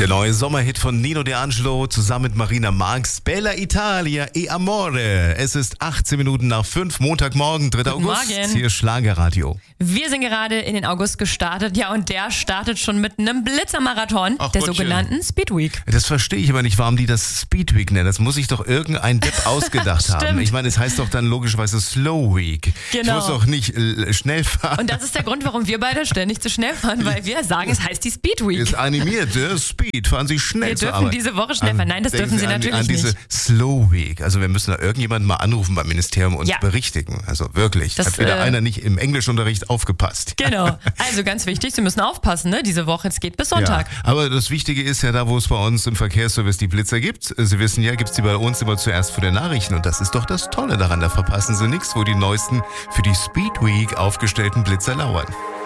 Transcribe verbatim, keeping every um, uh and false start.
Der neue Sommerhit von Nino D'Angelo zusammen mit Marina Marx, Bella Italia e Amore. Es ist achtzehn Minuten nach fünf, Montagmorgen, dritter Guten August. Morgen. Hier Schlagerradio. Wir sind gerade in den August gestartet, ja, und der startet schon mit einem Blitzermarathon, Ach, der Gottchen. sogenannten Speed Week. Das verstehe ich aber nicht, warum die das Speed Week nennen. Das muss sich doch irgendein Depp ausgedacht haben. Stimmt. Ich meine, es heißt doch dann logischerweise Slow Week. Genau. Ich muss doch nicht äh, schnell fahren. Und das ist der Grund, warum wir beide ständig zu schnell fahren, weil wir sagen, es heißt die Speed Week. Ist animiert, äh, Speed, fahren Sie schnell Wir zur dürfen Arbeit. diese Woche schnell An- fahren. Nein, das denken dürfen Sie an, natürlich an diese nicht. Slow Week. Also wir müssen da irgendjemanden mal anrufen beim Ministerium und Ja. berichtigen. Also wirklich, Das, hat wieder äh, einer nicht im Englischunterricht aufgepasst. Genau. Also ganz wichtig, Sie müssen aufpassen, ne? Diese Woche, es geht bis Sonntag. Ja, aber das Wichtige ist ja da, wo es bei uns im Verkehrsservice die Blitzer gibt. Sie wissen ja, gibt es die bei uns immer zuerst vor den Nachrichten. Und das ist doch das Tolle daran. Da verpassen Sie nichts, wo die neuesten für die Speed Week aufgestellten Blitzer lauern.